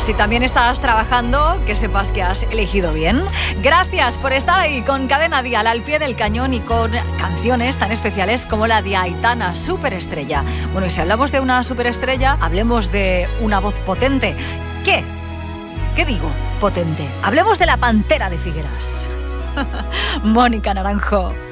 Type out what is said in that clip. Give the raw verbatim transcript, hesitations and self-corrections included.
Si también estás trabajando, que sepas que has elegido bien. Gracias por estar ahí con Cadena Dial al pie del cañón y con canciones tan especiales como la de Aitana, Superestrella. Bueno, y si hablamos de una superestrella, hablemos de una voz potente. ¿Qué? ¿Qué digo? Potente. Hablemos de la Pantera de Figueras. Mónica Naranjo.